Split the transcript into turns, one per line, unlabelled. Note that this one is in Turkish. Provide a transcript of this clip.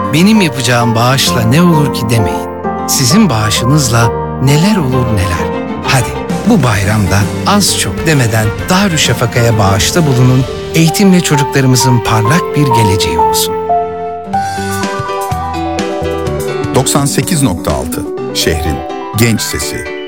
benim yapacağım bağışla ne olur ki demeyin. Sizin bağışınızla neler olur neler. Hadi bu bayramda az çok demeden Darüşşafaka'ya bağışta bulunun, eğitimle çocuklarımızın parlak bir geleceği olsun.
98.6 Şehrin Genç Sesi.